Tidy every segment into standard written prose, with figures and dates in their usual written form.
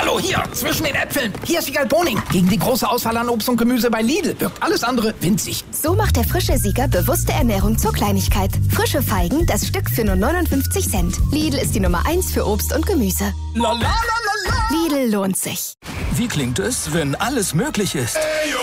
Hallo, hier, zwischen den Äpfeln. Hier ist Siegal Boning. Gegen die große Auswahl an Obst und Gemüse bei Lidl wirkt alles andere winzig. So macht der frische Sieger bewusste Ernährung zur Kleinigkeit. Frische Feigen, das Stück für nur 59 Cent. Lidl ist die Nummer 1 für Obst und Gemüse. La, la, la, la, la. Lidl lohnt sich. Wie klingt es, wenn alles möglich ist?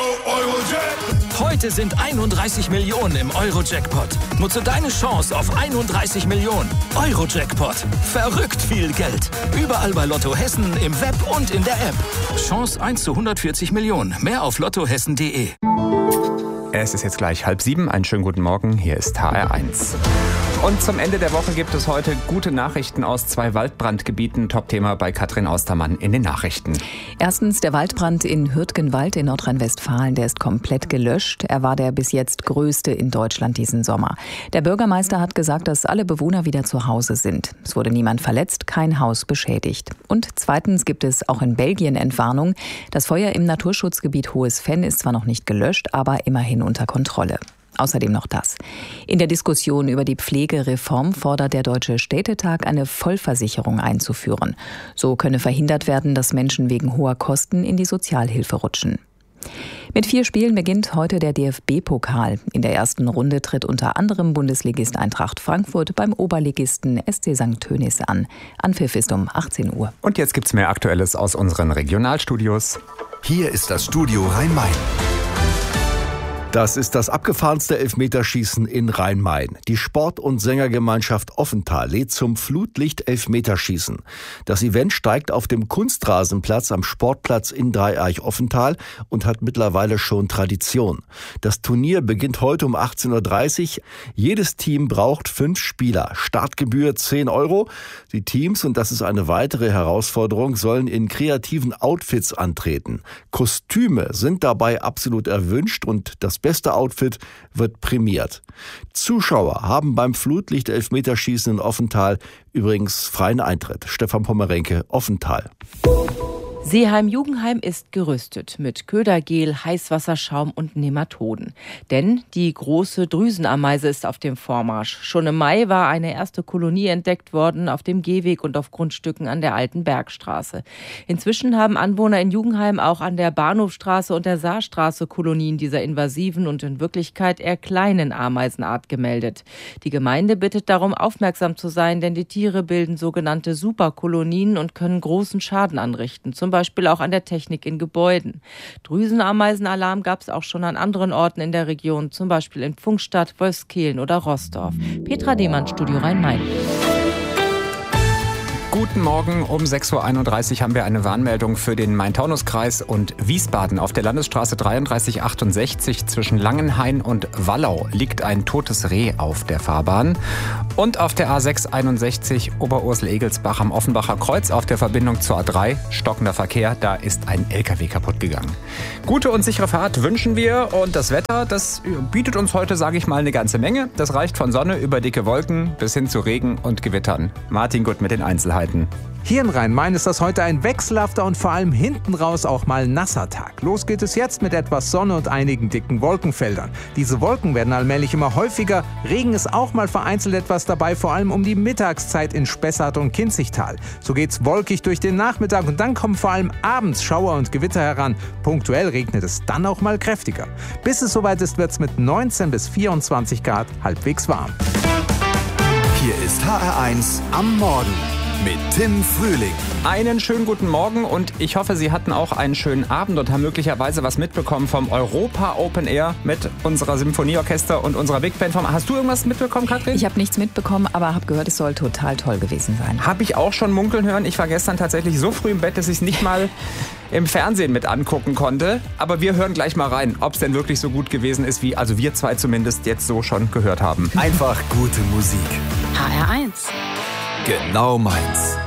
Heute sind 31 Millionen im Euro-Jackpot. Nutze deine Chance auf 31 Millionen. Euro-Jackpot. Verrückt viel Geld. Überall bei Lotto Hessen, im Web und in der App. Chance 1 zu 140 Millionen. Mehr auf lottohessen.de. Es ist jetzt gleich 6:30. Einen schönen guten Morgen. Hier ist HR1. Und zum Ende der Woche gibt es heute gute Nachrichten aus 2 Waldbrandgebieten. Top-Thema bei Katrin Austermann in den Nachrichten. Erstens der Waldbrand in Hürtgenwald in Nordrhein-Westfalen. Der ist komplett gelöscht. Er war der bis jetzt größte in Deutschland diesen Sommer. Der Bürgermeister hat gesagt, dass alle Bewohner wieder zu Hause sind. Es wurde niemand verletzt, kein Haus beschädigt. Und zweitens gibt es auch in Belgien Entwarnung. Das Feuer im Naturschutzgebiet Hohes Venn ist zwar noch nicht gelöscht, aber immerhin unter Kontrolle. Außerdem noch das. In der Diskussion über die Pflegereform fordert der Deutsche Städtetag, eine Vollversicherung einzuführen. So könne verhindert werden, dass Menschen wegen hoher Kosten in die Sozialhilfe rutschen. Mit 4 Spielen beginnt heute der DFB-Pokal. In der ersten Runde tritt unter anderem Bundesligist Eintracht Frankfurt beim Oberligisten SC St. Tönnies an. Anpfiff ist um 18 Uhr. Und jetzt gibt's mehr Aktuelles aus unseren Regionalstudios. Hier ist das Studio Rhein-Main. Das ist das abgefahrenste Elfmeterschießen in Rhein-Main. Die Sport- und Sängergemeinschaft Offenthal lädt zum Flutlicht-Elfmeterschießen. Das Event steigt auf dem Kunstrasenplatz am Sportplatz in Dreieich-Offenthal und hat mittlerweile schon Tradition. Das Turnier beginnt heute um 18:30 Uhr. Jedes Team braucht 5 Spieler. Startgebühr 10 €. Die Teams, und das ist eine weitere Herausforderung, sollen in kreativen Outfits antreten. Kostüme sind dabei absolut erwünscht und das beste Outfit wird prämiert. Zuschauer haben beim Flutlicht-Elfmeterschießen in Offenthal übrigens freien Eintritt. Stefan Pommerenke, Offenthal. Seeheim-Jugendheim ist gerüstet mit Ködergel, Heißwasserschaum und Nematoden. Denn die große Drüsenameise ist auf dem Vormarsch. Schon im Mai war eine erste Kolonie entdeckt worden auf dem Gehweg und auf Grundstücken an der Alten Bergstraße. Inzwischen haben Anwohner in Jugendheim auch an der Bahnhofstraße und der Saarstraße Kolonien dieser invasiven und in Wirklichkeit eher kleinen Ameisenart gemeldet. Die Gemeinde bittet darum, aufmerksam zu sein, denn die Tiere bilden sogenannte Superkolonien und können großen Schaden anrichten. Zum Beispiel auch an der Technik in Gebäuden. Drüsenameisenalarm gab es auch schon an anderen Orten in der Region, zum Beispiel in Pfungstadt, Wolfskehlen oder Roßdorf. Petra Demann, Studio Rhein-Main. Guten Morgen, um 6:31 Uhr haben wir eine Warnmeldung für den Main-Taunus-Kreis und Wiesbaden. Auf der Landesstraße 3368 zwischen Langenhain und Wallau liegt ein totes Reh auf der Fahrbahn. Und auf der A661 Oberursel-Egelsbach am Offenbacher Kreuz auf der Verbindung zur A3, stockender Verkehr, da ist ein LKW kaputt gegangen. Gute und sichere Fahrt wünschen wir und das Wetter, das bietet uns heute, sage ich mal, eine ganze Menge. Das reicht von Sonne über dicke Wolken bis hin zu Regen und Gewittern. Martin Gutt mit den Einzelheiten. Hier in Rhein-Main ist das heute ein wechselhafter und vor allem hinten raus auch mal nasser Tag. Los geht es jetzt mit etwas Sonne und einigen dicken Wolkenfeldern. Diese Wolken werden allmählich immer häufiger. Regen ist auch mal vereinzelt etwas dabei, vor allem um die Mittagszeit in Spessart und Kinzigtal. So geht's wolkig durch den Nachmittag und dann kommen vor allem abends Schauer und Gewitter heran. Punktuell regnet es dann auch mal kräftiger. Bis es soweit ist, wird's mit 19 bis 24 Grad halbwegs warm. Hier ist HR1 am Morgen mit Tim Frühling. Einen schönen guten Morgen und ich hoffe, Sie hatten auch einen schönen Abend und haben möglicherweise was mitbekommen vom Europa Open Air mit unserer Symphonieorchester und unserer Big Band. Hast du irgendwas mitbekommen, Katrin? Ich habe nichts mitbekommen, aber habe gehört, es soll total toll gewesen sein. Habe ich auch schon munkeln hören. Ich war gestern tatsächlich so früh im Bett, dass ich es nicht mal im Fernsehen mit angucken konnte. Aber wir hören gleich mal rein, ob es denn wirklich so gut gewesen ist, wie also wir zwei zumindest jetzt so schon gehört haben. Einfach gute Musik. HR1. Genau meins.